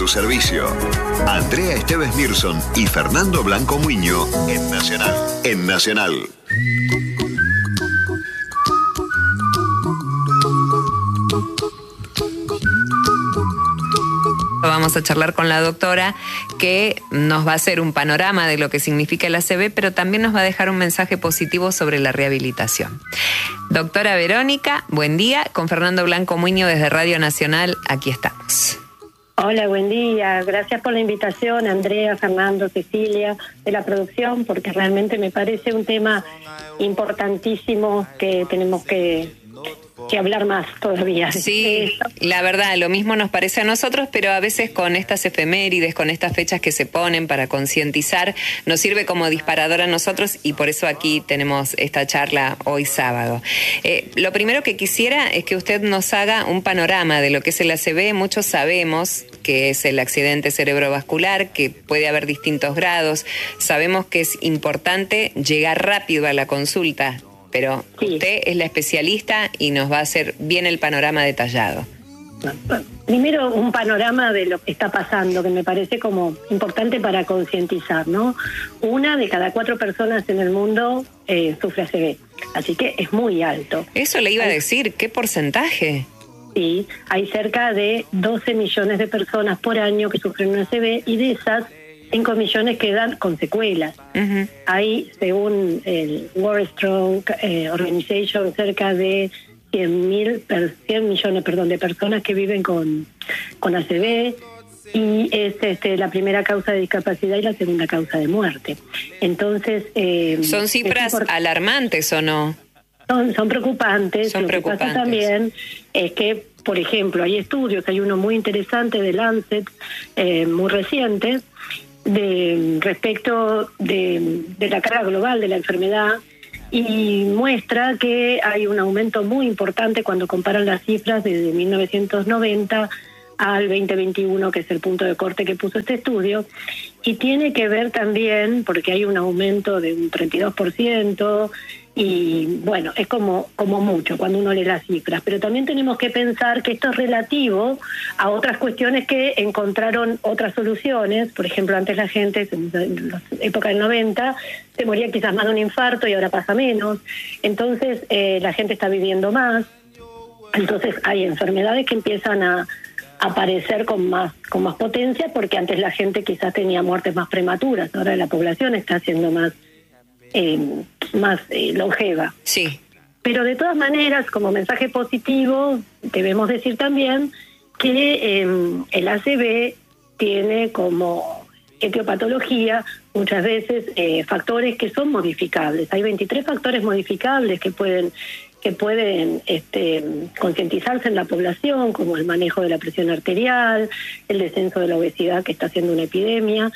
tu servicio. Andrea Esteves Mirson y Fernando Blanco Muiño en Nacional. En Nacional. Vamos a charlar con la doctora que nos va a hacer un panorama de lo que significa el ACV, pero también nos va a dejar un mensaje positivo sobre la rehabilitación. Doctora Verónica, buen día. Con Fernando Blanco Muiño desde Radio Nacional, aquí estamos. Hola, buen día. Gracias por la invitación, Andrea, Fernando, Cecilia, de la producción, porque realmente me parece un tema importantísimo que tenemos que hablar más todavía. Sí, la verdad, lo mismo nos parece a nosotros, pero a veces con estas efemérides, con estas fechas que se ponen para concientizar, nos sirve como disparador a nosotros y por eso aquí tenemos esta charla hoy sábado. Lo primero que quisiera es que usted nos haga un panorama de lo que es el ACV. Muchos sabemos que es el accidente cerebrovascular, que puede haber distintos grados. Sabemos que es importante llegar rápido a la consulta, pero sí, usted es la especialista y nos va a hacer bien el panorama detallado. Primero, un panorama de lo que está pasando, que me parece como importante para concientizar, ¿no? 1 de cada 4 personas en el mundo sufre ACV, así que es muy alto. Eso le iba a decir, ¿qué porcentaje? Sí, hay cerca de 12 millones de personas por año que sufren un ACV y de esas 5 millones quedan con secuelas. Uh-huh. Hay, según el World Stroke Organization, cerca de 100 millones de personas que viven con ACV y es la primera causa de discapacidad y la segunda causa de muerte. Entonces, ¿son cifras alarmantes o no? Son preocupantes. Son preocupantes. Lo que pasa también es que, por ejemplo, hay estudios, hay uno muy interesante de Lancet, muy reciente, respecto de la carga global de la enfermedad, y muestra que hay un aumento muy importante cuando comparan las cifras desde 1990 al 2021, que es el punto de corte que puso este estudio, y tiene que ver también porque hay un aumento de un 32%, y bueno, es como mucho cuando uno lee las cifras, pero también tenemos que pensar que esto es relativo a otras cuestiones que encontraron otras soluciones. Por ejemplo, antes la gente, en la época del 90, se moría quizás más de un infarto y ahora pasa menos. Entonces la gente está viviendo más, entonces hay enfermedades que empiezan a aparecer con más potencia, porque antes la gente quizás tenía muertes más prematuras, ahora la población está siendo más longeva. Sí. Pero de todas maneras, como mensaje positivo, debemos decir también que el ACV tiene como etiopatología muchas veces factores que son modificables. Hay 23 factores modificables que pueden concientizarse en la población, como el manejo de la presión arterial, el descenso de la obesidad, que está siendo una epidemia.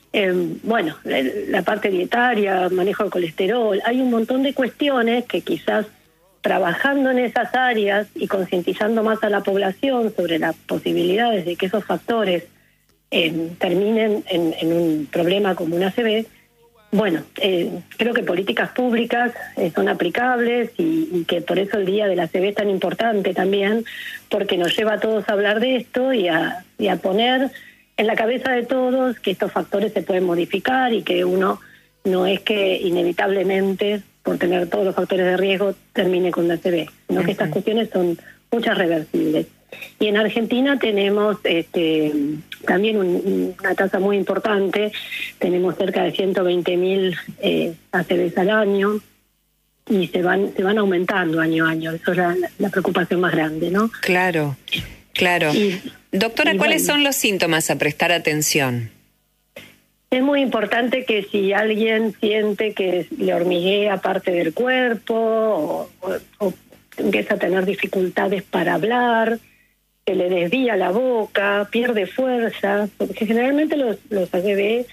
La parte dietaria, manejo de colesterol, hay un montón de cuestiones que quizás trabajando en esas áreas y concientizando más a la población sobre las posibilidades de que esos factores terminen en un problema como un ACV, creo que políticas públicas son aplicables y que por eso el Día del ACV es tan importante también, porque nos lleva a todos a hablar de esto y a poner en la cabeza de todos que estos factores se pueden modificar y que uno no es que inevitablemente, por tener todos los factores de riesgo, termine con ACV, sino que estas cuestiones son muchas reversibles. Y en Argentina tenemos también una tasa muy importante, tenemos cerca de 120.000 ACVs al año y se van aumentando año a año, eso es la preocupación más grande, ¿no? Claro. Doctora, ¿cuáles son los síntomas a prestar atención? Es muy importante que si alguien siente que le hormiguea parte del cuerpo o empieza a tener dificultades para hablar, que le desvía la boca, pierde fuerza, porque generalmente los ACV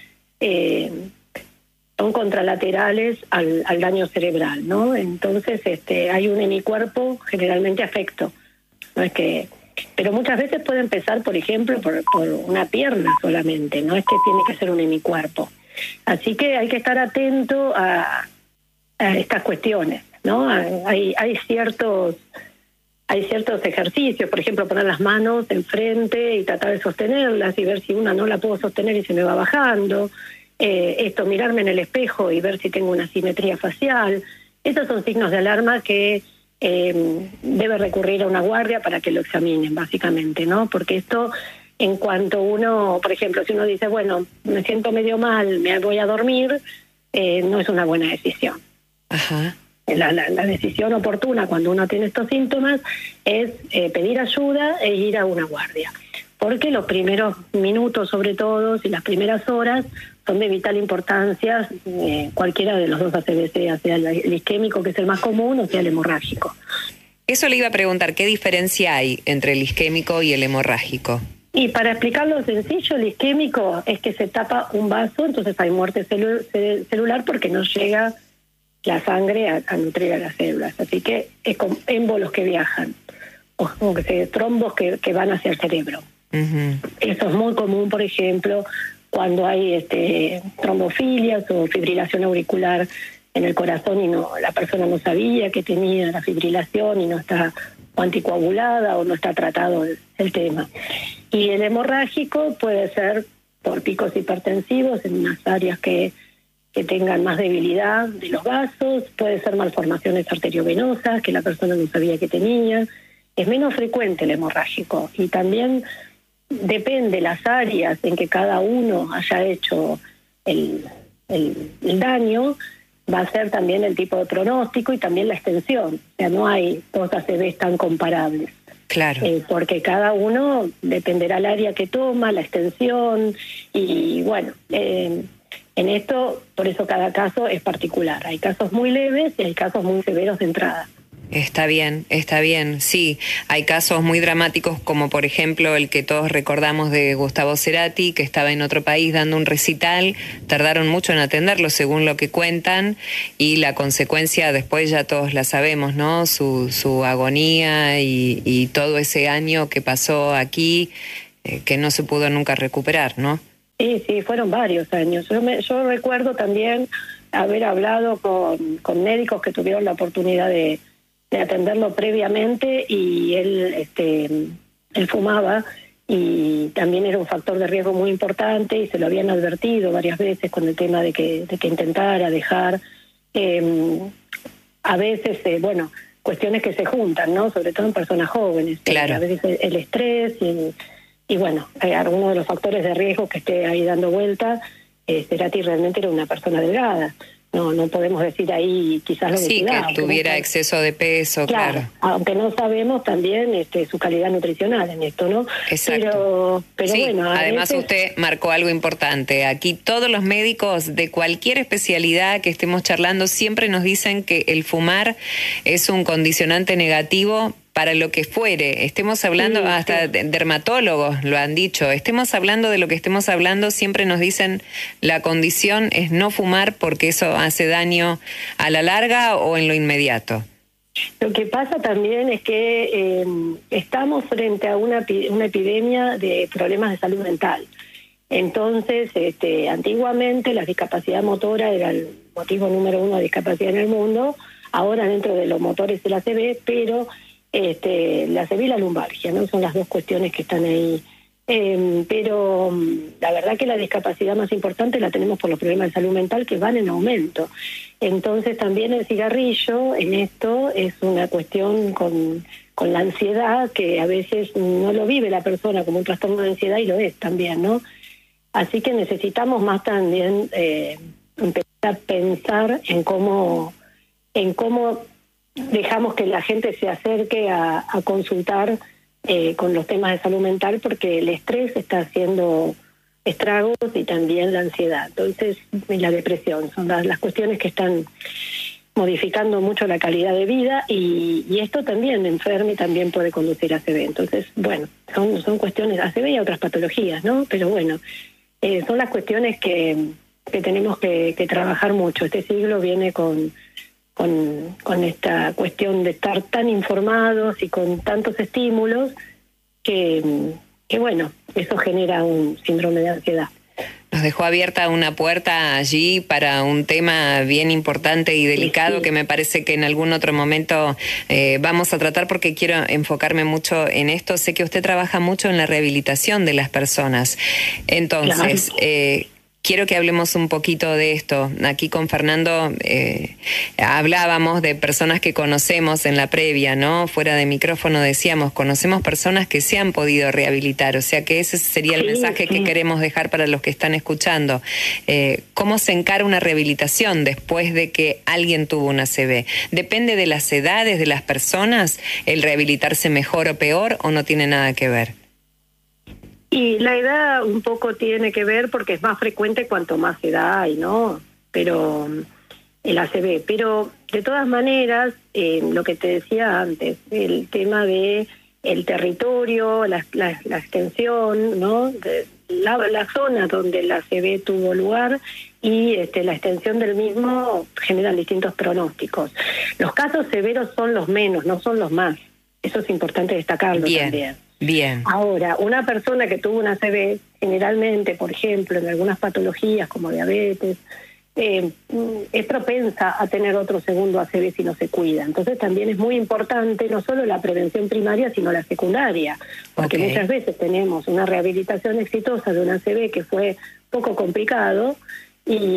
son contralaterales al daño cerebral, ¿no? Entonces hay un hemicuerpo generalmente afecto, no es que... Pero muchas veces puede empezar, por ejemplo, por una pierna solamente, no es que tiene que ser un hemicuerpo. Así que hay que estar atento a estas cuestiones, ¿no? Hay ciertos hay ciertos ejercicios, por ejemplo, poner las manos enfrente y tratar de sostenerlas y ver si una no la puedo sostener y se me va bajando. Mirarme en el espejo y ver si tengo una simetría facial. Esos son signos de alarma que debe recurrir a una guardia para que lo examinen, básicamente, ¿no? Porque esto, en cuanto uno, por ejemplo, si uno dice, bueno, me siento medio mal, me voy a dormir, no es una buena decisión. Ajá. La decisión oportuna cuando uno tiene estos síntomas es pedir ayuda e ir a una guardia. Porque los primeros minutos, sobre todo, y las primeras horas, son de vital importancia, cualquiera de los dos ACVC, sea el isquémico, que es el más común, o sea el hemorrágico. Eso le iba a preguntar, ¿qué diferencia hay entre el isquémico y el hemorrágico? Y para explicarlo sencillo, el isquémico es que se tapa un vaso, entonces hay muerte celular porque no llega la sangre a nutrir a las células. Así que es con émbolos que viajan, o como que trombos que van hacia el cerebro. Uh-huh. Eso es muy común, por ejemplo, cuando hay trombofilias o fibrilación auricular en el corazón y la persona no sabía que tenía la fibrilación y no está anticoagulada o no está tratado el tema. Y el hemorrágico puede ser por picos hipertensivos en unas áreas que tengan más debilidad de los vasos, puede ser malformaciones arteriovenosas que la persona no sabía que tenía. Es menos frecuente el hemorrágico y también depende las áreas en que cada uno haya hecho el daño, va a ser también el tipo de pronóstico y también la extensión. O sea, no hay dos ACVs tan comparables. Claro. Porque cada uno dependerá del área que toma, la extensión y bueno, en esto, por eso cada caso es particular. Hay casos muy leves y hay casos muy severos de entrada. Está bien, sí. Hay casos muy dramáticos como por ejemplo el que todos recordamos de Gustavo Cerati, que estaba en otro país dando un recital, tardaron mucho en atenderlo según lo que cuentan y la consecuencia después ya todos la sabemos, ¿no? Su agonía y todo ese año que pasó aquí que no se pudo nunca recuperar, ¿no? Sí, fueron varios años. Yo recuerdo también haber hablado con médicos que tuvieron la oportunidad de atenderlo previamente y él fumaba y también era un factor de riesgo muy importante y se lo habían advertido varias veces con el tema de que intentara dejar. A veces, cuestiones que se juntan, ¿no? Sobre todo en personas jóvenes. Claro. A veces el estrés y bueno, alguno de los factores de riesgo que esté ahí dando vuelta. Cerati realmente era una persona delgada. No podemos decir ahí quizás lo sí, que tuviera exceso de peso, claro. Aunque no sabemos también su calidad nutricional en esto, ¿no? Exacto. Pero sí, bueno. Además usted marcó algo importante. Aquí todos los médicos de cualquier especialidad que estemos charlando siempre nos dicen que el fumar es un condicionante negativo para lo que fuere, estemos hablando, hasta dermatólogos lo han dicho, estemos hablando de lo que estemos hablando, siempre nos dicen la condición es no fumar porque eso hace daño a la larga o en lo inmediato. Lo que pasa también es que estamos frente a una epidemia de problemas de salud mental. Entonces, antiguamente la discapacidad motora era el motivo número 1 de discapacidad en el mundo, ahora dentro de los motores el ACV, pero la ACV y la lumbalgia, ¿no? Son las dos cuestiones que están ahí. Pero la verdad que la discapacidad más importante la tenemos por los problemas de salud mental que van en aumento. Entonces también el cigarrillo en esto es una cuestión con la ansiedad que a veces no lo vive la persona como un trastorno de ansiedad y lo es también, ¿no? Así que necesitamos más también empezar a pensar en cómo dejamos que la gente se acerque a consultar con los temas de salud mental, porque el estrés está haciendo estragos y también la ansiedad. Entonces, y la depresión son las cuestiones que están modificando mucho la calidad de vida y esto también enferma y también puede conducir a ACV. Entonces, bueno, son cuestiones, ACV y otras patologías, ¿no? Pero bueno, son las cuestiones que tenemos que trabajar mucho. Este siglo viene con esta cuestión de estar tan informados y con tantos estímulos que bueno, eso genera un síndrome de ansiedad. Nos dejó abierta una puerta allí para un tema bien importante y delicado, sí, que me parece que en algún otro momento vamos a tratar, porque quiero enfocarme mucho en esto. Sé que usted trabaja mucho en la rehabilitación de las personas. Entonces, claro, quiero que hablemos un poquito de esto. Aquí con Fernando hablábamos de personas que conocemos en la previa, ¿no? Fuera de micrófono decíamos, conocemos personas que se han podido rehabilitar, o sea que ese sería el mensaje que queremos dejar para los que están escuchando. ¿Cómo se encara una rehabilitación después de que alguien tuvo una ACV? ¿Depende de las edades de las personas el rehabilitarse mejor o peor, o no tiene nada que ver? Y la edad un poco tiene que ver porque es más frecuente cuanto más edad hay, ¿no? Pero el ACV. Pero de todas maneras, lo que te decía antes, el tema de el territorio, la extensión, ¿no? La zona donde el ACV tuvo lugar y la extensión del mismo generan distintos pronósticos. Los casos severos son los menos, no son los más. Eso es importante destacarlo también. Bien. Ahora, una persona que tuvo una ACV, generalmente, por ejemplo, en algunas patologías como diabetes, es propensa a tener otro segundo ACV si no se cuida. Entonces también es muy importante no solo la prevención primaria, sino la secundaria, porque muchas veces tenemos una rehabilitación exitosa de un ACV que fue poco complicado y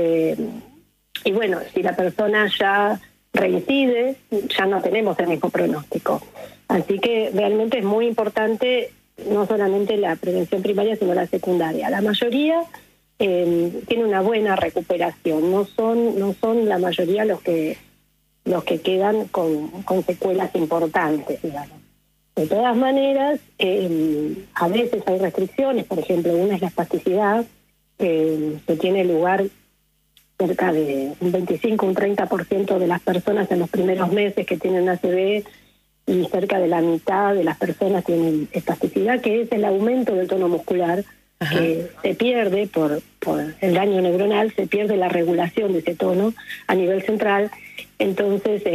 bueno, si la persona ya reincide, ya no tenemos el mismo pronóstico. Así que realmente es muy importante no solamente la prevención primaria, sino la secundaria. La mayoría tiene una buena recuperación, no son la mayoría los que quedan con secuelas importantes, digamos. De todas maneras, a veces hay restricciones, por ejemplo, una es la espasticidad, que tiene lugar cerca de un 25, un 30% de las personas en los primeros meses que tienen ACV, y cerca de la mitad de las personas tienen espasticidad, que es el aumento del tono muscular. Ajá. Que se pierde por el daño neuronal, se pierde la regulación de ese tono a nivel central. Entonces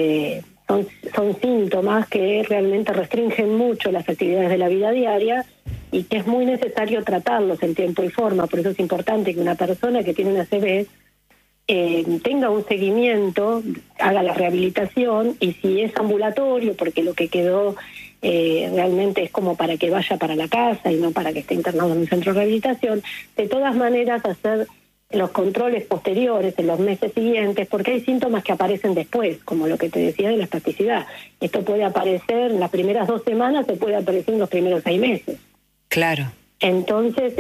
son síntomas que realmente restringen mucho las actividades de la vida diaria y que es muy necesario tratarlos en tiempo y forma. Por eso es importante que una persona que tiene una ACV tenga un seguimiento, haga la rehabilitación, y si es ambulatorio, porque lo que quedó realmente es como para que vaya para la casa y no para que esté internado en un centro de rehabilitación, de todas maneras hacer los controles posteriores en los meses siguientes, porque hay síntomas que aparecen después, como lo que te decía de la espasticidad. Esto puede aparecer en las primeras 2 semanas, se puede aparecer en los primeros 6 meses. Claro. Entonces,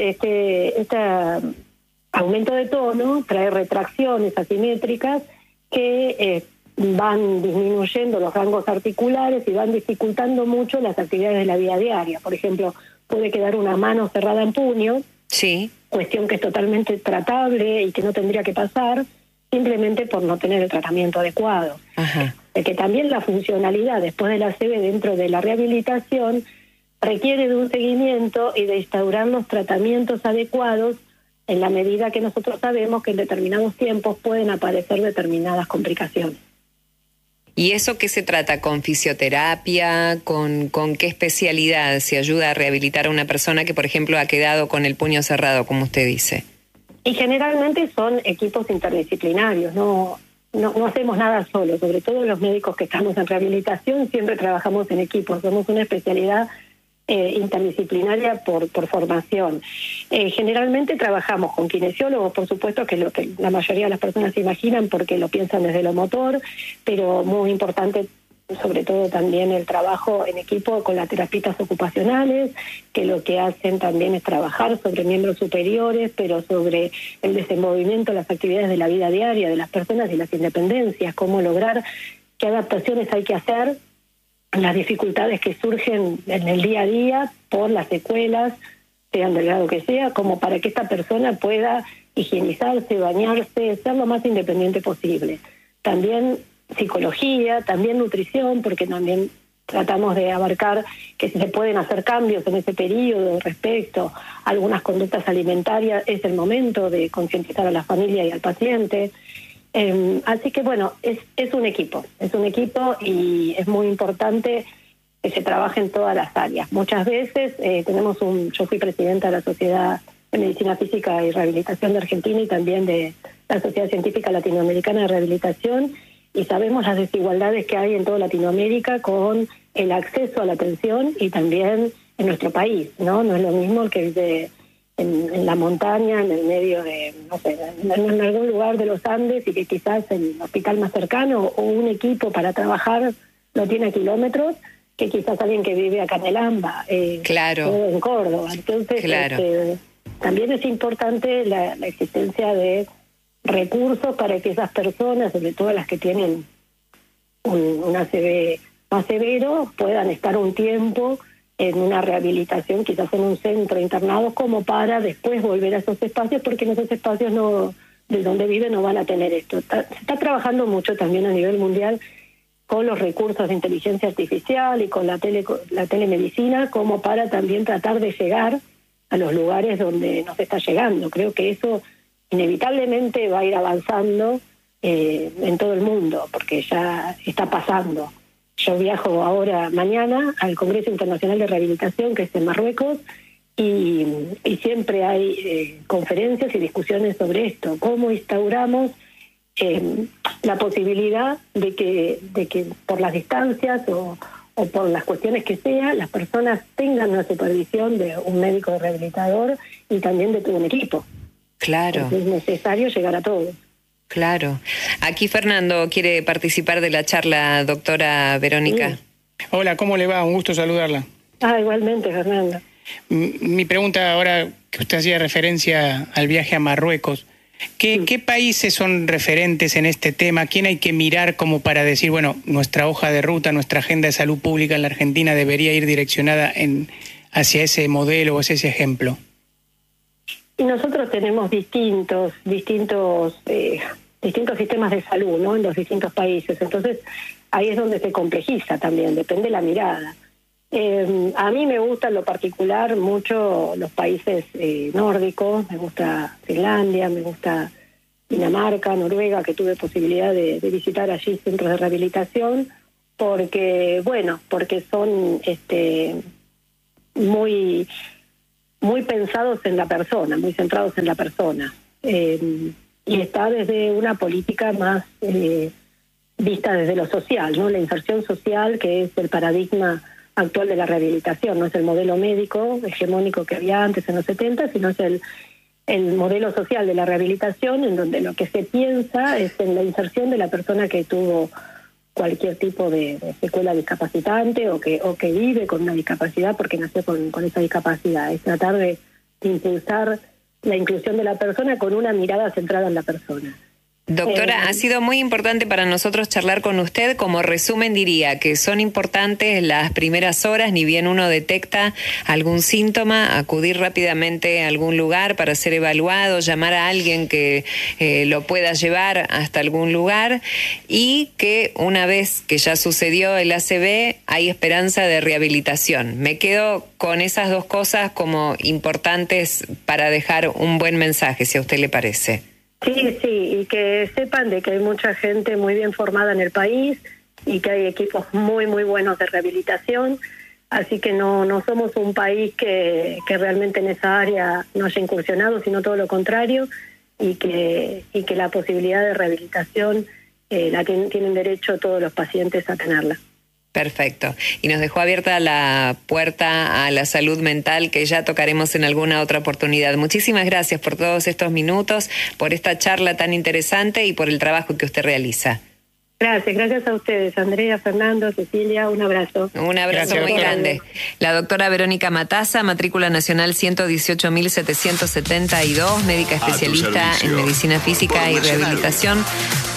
aumento de tono trae retracciones asimétricas que van disminuyendo los rangos articulares y van dificultando mucho las actividades de la vida diaria. Por ejemplo, puede quedar una mano cerrada en puño, sí, cuestión que es totalmente tratable y que no tendría que pasar simplemente por no tener el tratamiento adecuado. Ajá. Que también la funcionalidad después de la ACV dentro de la rehabilitación requiere de un seguimiento y de instaurar los tratamientos adecuados en la medida que nosotros sabemos que en determinados tiempos pueden aparecer determinadas complicaciones. ¿Y eso qué se trata? ¿Con fisioterapia? ¿Con qué especialidad se ayuda a rehabilitar a una persona que, por ejemplo, ha quedado con el puño cerrado, como usted dice? Y generalmente son equipos interdisciplinarios, no hacemos nada solo, sobre todo los médicos que estamos en rehabilitación siempre trabajamos en equipos, somos una especialidad interdisciplinaria por formación. Generalmente trabajamos con kinesiólogos, por supuesto, que es lo que la mayoría de las personas se imaginan porque lo piensan desde lo motor, pero muy importante sobre todo también el trabajo en equipo con las terapistas ocupacionales, que lo que hacen también es trabajar sobre miembros superiores, pero sobre el desenvolvimiento, las actividades de la vida diaria de las personas y las independencias, cómo lograr, qué adaptaciones hay que hacer, las dificultades que surgen en el día a día por las secuelas, sean del grado que sea, como para que esta persona pueda higienizarse, bañarse, ser lo más independiente posible. También psicología, también nutrición, porque también tratamos de abarcar que si se pueden hacer cambios en ese periodo respecto a algunas conductas alimentarias, es el momento de concientizar a la familia y al paciente. Así que bueno, es un equipo y es muy importante que se trabaje en todas las áreas. Muchas veces yo fui presidenta de la Sociedad de Medicina Física y Rehabilitación de Argentina y también de la Sociedad Científica Latinoamericana de Rehabilitación, y sabemos las desigualdades que hay en toda Latinoamérica con el acceso a la atención y también en nuestro país, ¿no? No es lo mismo el que vive en la montaña, en el medio de, no sé, en algún lugar de los Andes y que quizás el hospital más cercano o un equipo para trabajar lo tiene a kilómetros, que quizás alguien que vive acá en el AMBA, claro, o en Córdoba. Entonces, claro, también es importante la existencia de recursos para que esas personas, sobre todo las que tienen un ACV más severo, puedan estar un tiempo en una rehabilitación, quizás en un centro internado, como para después volver a esos espacios, porque en esos espacios no, de donde viven no van a tener esto. Se está trabajando mucho también a nivel mundial con los recursos de inteligencia artificial y con la telemedicina, como para también tratar de llegar a los lugares donde no se está llegando. Creo que eso inevitablemente va a ir avanzando en todo el mundo, porque ya está pasando. Yo viajo ahora mañana al Congreso Internacional de Rehabilitación, que es en Marruecos, y siempre hay conferencias y discusiones sobre esto, cómo instauramos la posibilidad de que por las distancias o por las cuestiones que sea, las personas tengan una supervisión de un médico rehabilitador y también de todo un equipo. Claro. Porque es necesario llegar a todos. Claro. Aquí Fernando quiere participar de la charla, doctora Verónica. Sí. Hola, ¿cómo le va? Un gusto saludarla. Igualmente, Fernando. Mi pregunta ahora, que usted hacía referencia al viaje a Marruecos, ¿qué países son referentes en este tema? ¿Quién hay que mirar como para decir, bueno, nuestra hoja de ruta, nuestra agenda de salud pública en la Argentina debería ir direccionada hacia ese modelo o hacia ese ejemplo? Y nosotros tenemos distintos sistemas de salud, ¿no? En los distintos países. Entonces, ahí es donde se complejiza también, depende de la mirada. A mí me gusta en lo particular mucho los países nórdicos, me gusta Finlandia, me gusta Dinamarca, Noruega, que tuve posibilidad de visitar allí centros de rehabilitación, porque son muy pensados en la persona, muy centrados en la persona. Y está desde una política más vista desde lo social, ¿no? La inserción social, que es el paradigma actual de la rehabilitación, no es el modelo médico hegemónico que había antes en los 70, sino es el modelo social de la rehabilitación, en donde lo que se piensa es en la inserción de la persona que tuvo cualquier tipo de secuela discapacitante o que vive con una discapacidad porque nació con esa discapacidad. Es tratar de impulsar la inclusión de la persona con una mirada centrada en la persona. Doctora, ha sido muy importante para nosotros charlar con usted. Como resumen diría que son importantes las primeras horas, ni bien uno detecta algún síntoma, acudir rápidamente a algún lugar para ser evaluado, llamar a alguien que lo pueda llevar hasta algún lugar, y que una vez que ya sucedió el ACV hay esperanza de rehabilitación. Me quedo con esas dos cosas como importantes para dejar un buen mensaje, si a usted le parece. Sí, y que sepan de que hay mucha gente muy bien formada en el país y que hay equipos muy, muy buenos de rehabilitación, así que no somos un país que realmente en esa área no haya incursionado, sino todo lo contrario, y que la posibilidad de rehabilitación tienen derecho todos los pacientes a tenerla. Perfecto. Y nos dejó abierta la puerta a la salud mental, que ya tocaremos en alguna otra oportunidad. Muchísimas gracias por todos estos minutos, por esta charla tan interesante y por el trabajo que usted realiza. Gracias a ustedes, Andrea, Fernando, Cecilia, un abrazo. Un abrazo muy grande. La doctora Verónica Matassa, matrícula nacional 118.772, médica especialista en medicina física y rehabilitación.